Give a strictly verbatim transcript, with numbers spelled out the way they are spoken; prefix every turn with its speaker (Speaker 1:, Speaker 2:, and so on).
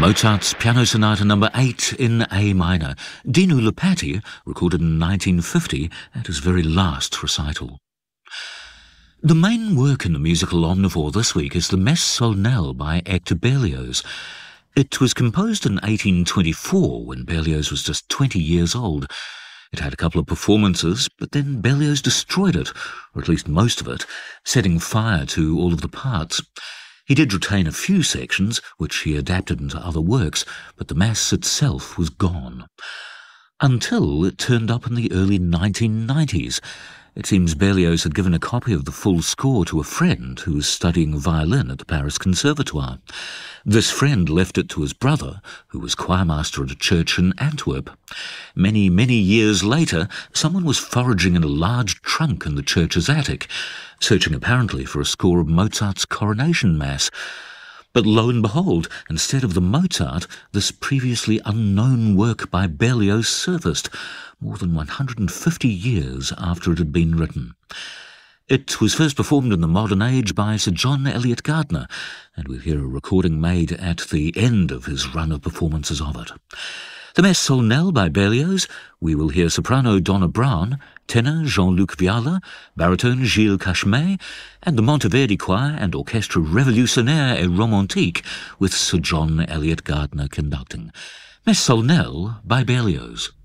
Speaker 1: Mozart's Piano Sonata number eight in A minor. Dinu Lipatti recorded in nineteen fifty at his very last recital. The main work in the musical omnivore this week is the Messe Solennelle by Hector Berlioz. It was composed in eighteen twenty-four, when Berlioz was just twenty years old. It had a couple of performances, but then Berlioz destroyed it, or at least most of it, setting fire to all of the parts. He did retain a few sections, which he adapted into other works, but the mass itself was gone. Until it turned up in the early nineteen nineties. It seems Berlioz had given a copy of the full score to a friend who was studying violin at the Paris Conservatoire. This friend left it to his brother, who was choirmaster at a church in Antwerp. Many, many years later, someone was foraging in a large trunk in the church's attic, searching apparently for a score of Mozart's Coronation Mass. But lo and behold, instead of the Mozart, this previously unknown work by Berlioz surfaced, more than one hundred fifty years after it had been written. It was first performed in the modern age by Sir John Eliot Gardiner, and we'll hear a recording made at the end of his run of performances of it. The Messe Solennelle by Berlioz, we will hear soprano Donna Brown, tenor Jean-Luc Viala, baritone Gilles Cachemay, and the Monteverdi Choir and Orchestra Révolutionnaire et Romantique, with Sir John Eliot Gardiner conducting. Messe Solennelle by Berlioz.